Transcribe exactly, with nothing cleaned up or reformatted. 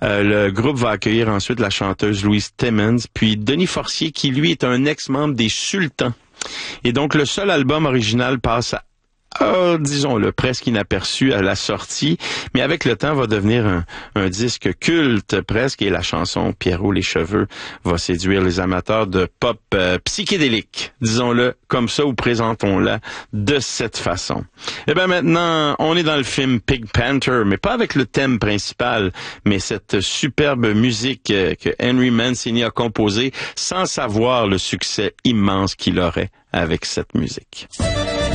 Euh, le groupe va accueillir ensuite la chanteuse Louise Timmons, puis Denis Forcier, qui lui est un ex-membre des Sultans. Et donc, le seul album original passe à Euh, disons-le, presque inaperçu à la sortie, mais avec le temps va devenir un, un disque culte presque, et la chanson Pierrot les cheveux va séduire les amateurs de pop euh, psychédélique, disons-le comme ça, ou présentons-la de cette façon. Et bien maintenant, on est dans le film Pink Panther, mais pas avec le thème principal, mais cette superbe musique euh, que Henry Mancini a composée sans savoir le succès immense qu'il aurait avec cette musique.